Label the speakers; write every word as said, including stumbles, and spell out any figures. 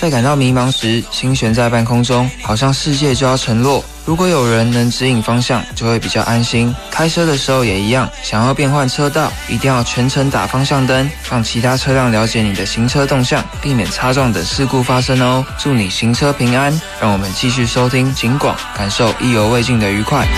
Speaker 1: 在感到迷茫时，心悬在半空中，好像世界就要沉落。如果有人能指引方向，就会比较安心。开车的时候也一样，想要变换车道，一定要全程打方向灯，让其他车辆了解你的行车动向，避免擦撞等事故发生哦。祝你行车平安，让我们继续收听警广，感受意犹未尽的愉快。